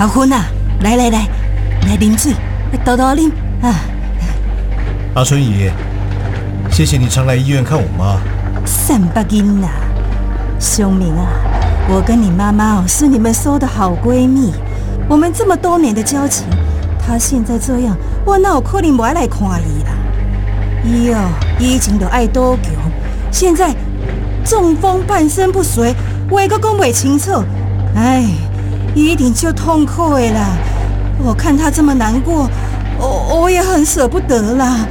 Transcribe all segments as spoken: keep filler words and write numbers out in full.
阿芬啊，来来来，来啉水，多多啉啊。 阿春姨，谢谢你常来医院看我妈。 善伯囡呐，兄明啊，我跟你妈妈哦是你们收的好闺蜜，我们这么多年的交情，她现在这样，我哪有可能不爱来看伊啦？伊哦，以前就爱赌球，现在中风半身不遂，话阁讲袂清楚，哎，伊一定就痛苦的啦。我看她这么难过，我我也很舍不得啦。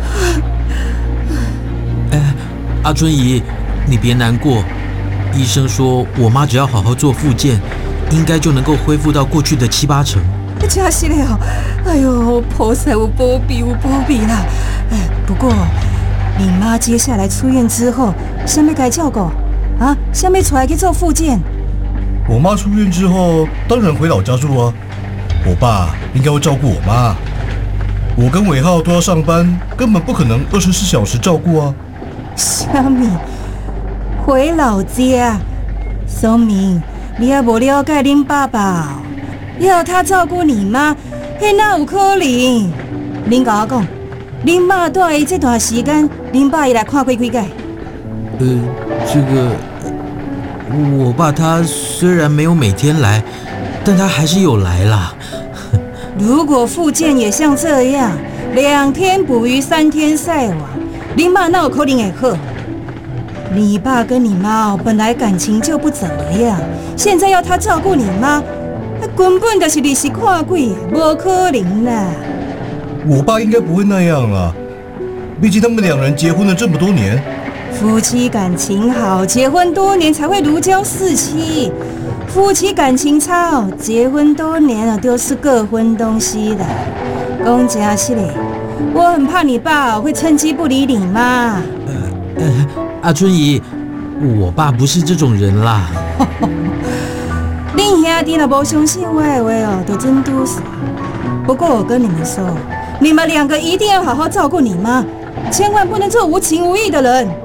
哎，阿春姨，你别难过。医生说我妈只要好好做复健，应该就能够恢复到过去的七八成。 真是的哦，哎呦，菩萨有保庇，有保庇啦。哎，不过你妈接下来出院之后，什么该照顾啊？什么出来去做复健？ 我妈出院之后，当然回老家住啊。我爸应该会照顾我妈。我跟伟浩都要上班，根本不可能二十四小时照顾啊。 什么？回老家？说明你还不了解恁爸爸，要他照顾你妈，那哪有可能？恁甲我讲，恁妈住的这段时间，恁爸伊来看过几届？ 呃，这个，我爸他虽然没有每天来，但他还是有来啦。 如果复健也像这样，两天捕鱼三天晒网，恁妈哪有可能会好？你爸跟你妈本来感情就不怎么样，现在要他照顾你妈，那根本就是日时看鬼，不可能啦。 我爸应该不会那样啊，毕竟他们两人结婚了这么多年。 夫妻感情好，结婚多年才会如胶似漆。夫妻感情差哦，结婚多年了都是各分东西的。讲真是嘞，我很怕你爸会趁机不理你妈。 呃呃，阿春姨，我爸不是这种人啦。 恁兄弟若无相信我的话哦，就真堵死。不过我跟你们说，你们两个一定要好好照顾你妈，千万不能做无情无义的人。